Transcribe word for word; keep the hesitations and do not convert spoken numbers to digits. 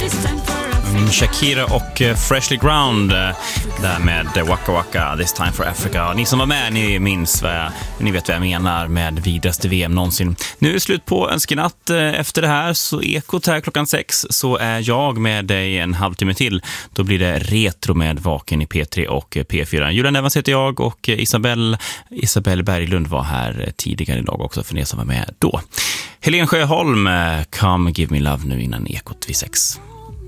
Shakira och Freshly Ground där med Waka Waka, This Time for Africa. Ni som var med, ni minns vad jag, ni vet vad jag menar med vidraste V M någonsin. Nu är det slut på Önskenatt. Efter det här så Ekot här klockan sex, så är jag med dig en halvtimme till. Då blir det retro med Vaken i P tre och P fyra. Julian Evans heter jag och Isabelle, Isabelle Berglund var här tidigare idag också för ni som var med då. Helen Sjöholm, Come Give Me Love nu innan Ekot vid sex.